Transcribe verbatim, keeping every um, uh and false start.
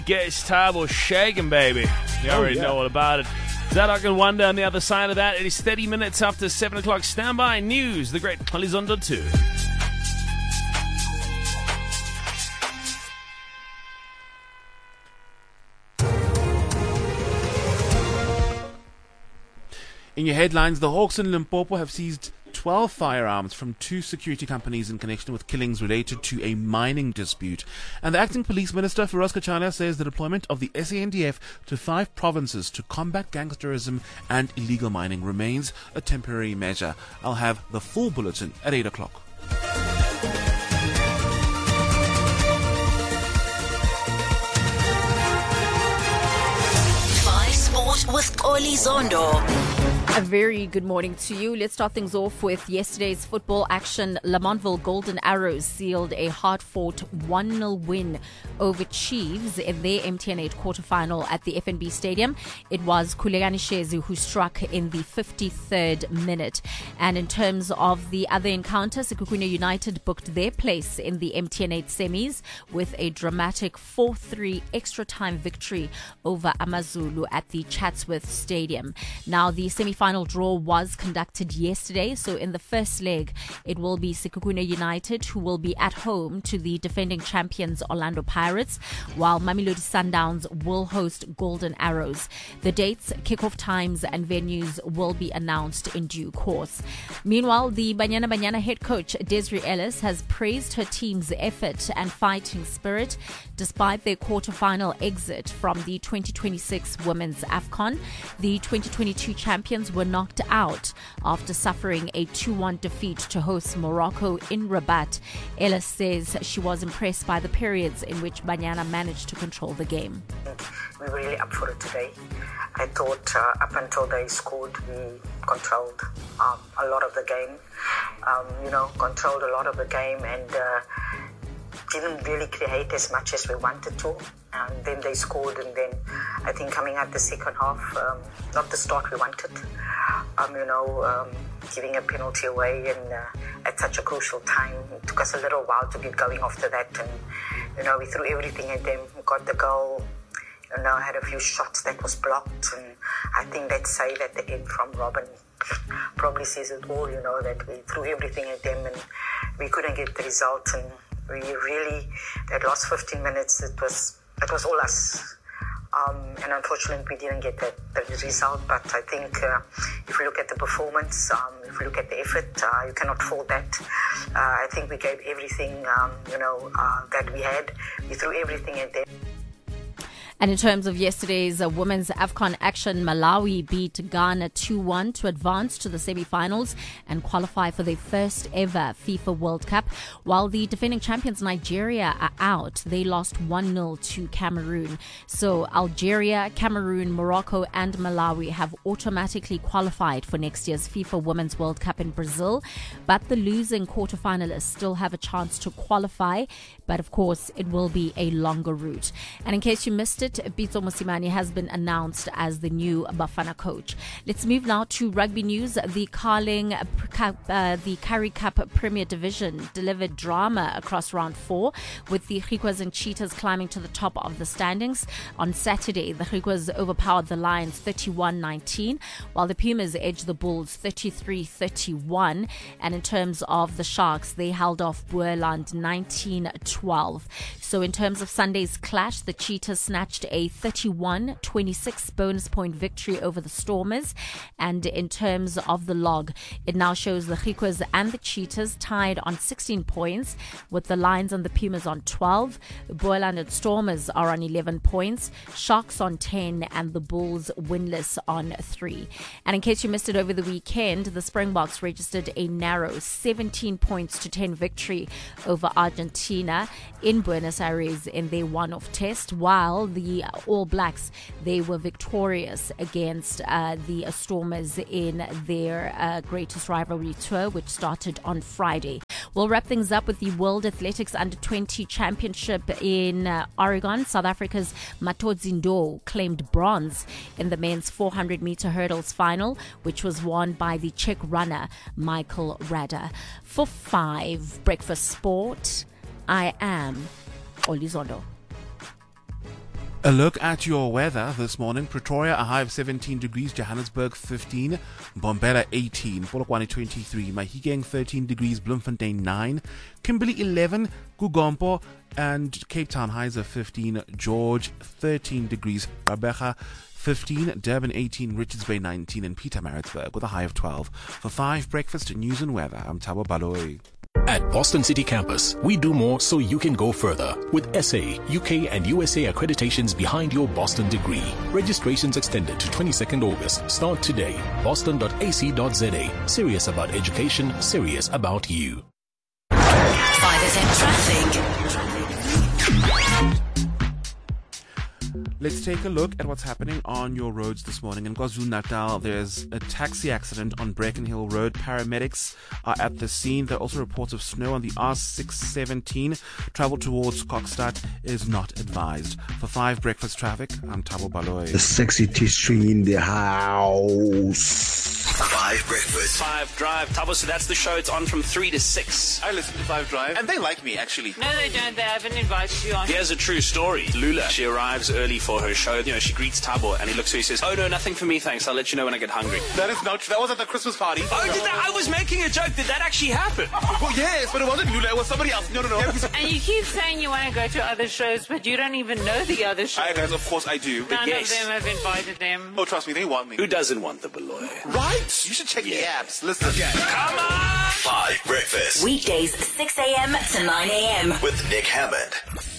Gustavo shaking, baby. You already oh, yeah. know all about it. Zadok and Wonder on the other side of that. It is thirty minutes after seven o'clock. Standby news. The great Elizondo two. In your headlines, the Hawks in Limpopo have seized twelve firearms from two security companies in connection with killings related to a mining dispute. And the acting police minister, Feroz Kachana, says the deployment of the S A N D F to five provinces to combat gangsterism and illegal mining remains a temporary measure. I'll have the full bulletin at eight o'clock. Five Sport with Elizondo. A very good morning to you. Let's start things off with yesterday's football action. Lamontville Golden Arrows sealed a hard-fought one nil win over Chiefs in their M T N eight quarterfinal at the F N B Stadium. It was Khulekani Shezu who struck in the fifty-third minute. And in terms of the other encounter, Sekhukhune United booked their place in the M T N eight semis with a dramatic four three extra-time victory over AmaZulu at the Chatsworth Stadium. Now, the semi final draw was conducted yesterday. So in the first leg, it will be Sekhukhune United who will be at home to the defending champions Orlando Pirates, while Mamelodi Sundowns will host Golden Arrows. The dates, kickoff times and venues will be announced in due course. Meanwhile, the Banyana Banyana head coach Desiree Ellis has praised her team's effort and fighting spirit despite their quarter-final exit from the twenty twenty-six Women's AFCON. The twenty twenty-two champions were knocked out after suffering a two one defeat to host Morocco in Rabat. Ellis says she was impressed by the periods in which Banyana managed to control the game. We were really up for it today. I thought uh, up until they scored, we controlled um, a lot of the game. Um, you know, controlled a lot of the game and uh, didn't really create as much as we wanted to. And then they scored, and then I think coming out the second half, um, not the start we wanted. Um, you know, um, giving a penalty away and uh, at such a crucial time. It took us a little while to get going after that, and you know, we threw everything at them. We got the goal. You know, had a few shots that was blocked, and I think that save at the end from Robin probably says it all. You know, that we threw everything at them and we couldn't get the result, and we really that last fifteen minutes it was. It was all us, um, and unfortunately we didn't get that, that result. But I think uh, if we look at the performance, um, if we look at the effort, uh, you cannot fault that. Uh, I think we gave everything, um, you know, uh, that we had. We threw everything at them. And in terms of yesterday's uh, women's AFCON action, Malawi beat Ghana two one to advance to the semi-finals and qualify for their first ever FIFA World Cup. While the defending champions Nigeria are out, they lost one nil to Cameroon. So Algeria, Cameroon, Morocco and Malawi have automatically qualified for next year's FIFA Women's World Cup in Brazil. But the losing quarterfinalists still have a chance to qualify. But of course, it will be a longer route. And in case you missed it, Pitso Mosimane has been announced as the new Bafana coach. Let's move now to rugby news. The Carling Cup, uh, the Currie Cup Premier Division delivered drama across round four, with the Griquas and Cheetahs climbing to the top of the standings. On Saturday, the Griquas overpowered the Lions thirty-one nineteen, while the Pumas edged the Bulls thirty-three thirty-one. And in terms of the Sharks, they held off Boerland nineteen twelve. So in terms of Sunday's clash, the Cheetahs snatched a thirty-one twenty-six bonus point victory over the Stormers. And in terms of the log, it now shows the Griquas and the Cheetahs tied on sixteen points, with the Lions and the Pumas on twelve. Boerland and Stormers are on eleven points, Sharks on ten, and the Bulls winless on three. And in case you missed it over the weekend, the Springboks registered a narrow seventeen points to ten victory over Argentina in Buenos Aires in their one-off test, while the All Blacks, they were victorious against uh, the Stormers in their uh, greatest rivalry tour, which started on Friday. We'll wrap things up with the World Athletics Under twenty Championship in uh, Oregon. South Africa's Matodzi Ndo claimed bronze in the men's four hundred meter hurdles final, which was won by the Czech runner Michael Rada. For five Breakfast Sport, I am Elizondo. A look at your weather this morning. Pretoria, a high of seventeen degrees. Johannesburg, fifteen. Mbombela, eighteen. Polokwane, twenty-three. Mahikeng, thirteen degrees. Bloemfontein, nine. Kimberley, eleven. Gugompo and Cape Town, highs of fifteen. George, thirteen degrees. Gqeberha, fifteen. Durban, eighteen. Richards Bay, nineteen. And Pietermaritzburg with a high of twelve. For five Breakfast News and Weather, I'm Thabo Baloyi. At Boston City Campus, we do more so you can go further. With S A, U K and U S A accreditations behind your Boston degree. Registrations extended to twenty-second August. Start today. boston dot a c dot z a. Serious about education, serious about you. five F M traffic. Let's take a look at what's happening on your roads this morning. In KwaZulu-Natal, there's a taxi accident on Bracken Hill Road. Paramedics are at the scene. There are also reports of snow on the R six seventeen. Travel towards Kokstad is not advised. For five Breakfast Traffic, I'm Thabo Baloyi. The sexy T-string in the house. Five Breakfast. Five Drive. Thabo, so that's the show. It's on from three to six. I listen to Five Drive, and they like me, actually. No, they don't. They haven't invited you on. Here's a true story. Lula, she arrives early for her show. You know, she greets Thabo, and he looks at her, he says, "Oh, no, nothing for me, thanks. I'll let you know when I get hungry." That is not true. That was at the Christmas party. Oh, did that? I was making a joke. Did that actually happen? Well, yes, but it wasn't Lula. It was somebody else. No, no, no. And you keep saying you want to go to other shows, but you don't even know the other shows. I guys, of course I do. None yes. of them have invited them. Oh, trust me, they want me. Who doesn't want the Baloyi? Right? You should check yeah. the apps. Listen. Okay. Come on! Five Breakfast. Weekdays, six a.m. to nine a.m. With Nick Hammond.